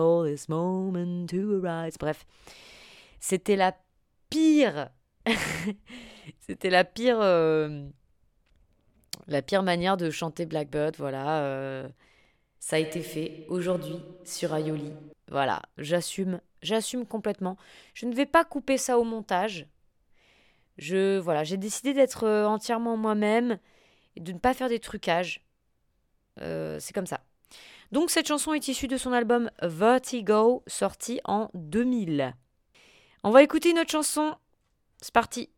All this moment to arise. Bref, c'était la pire. C'était la pire manière de chanter Blackbird. Voilà, ça a été fait aujourd'hui sur Aioli. Voilà, j'assume complètement. Je ne vais pas couper ça au montage. Voilà, j'ai décidé d'être entièrement moi-même et de ne pas faire des trucages. C'est comme ça. Donc cette chanson est issue de son album Vertigo, sorti en 2000. On va écouter une autre chanson. C'est parti.